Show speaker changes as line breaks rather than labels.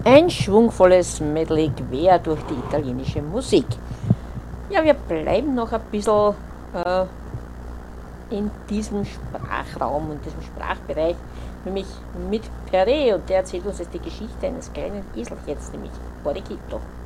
Ein schwungvolles Medley quer durch die italienische Musik. Ja, wir bleiben noch ein bisschen in diesem Sprachraum und diesem Sprachbereich, nämlich mit Perret, und der erzählt uns jetzt die Geschichte eines kleinen Eselchens, nämlich Borriquito.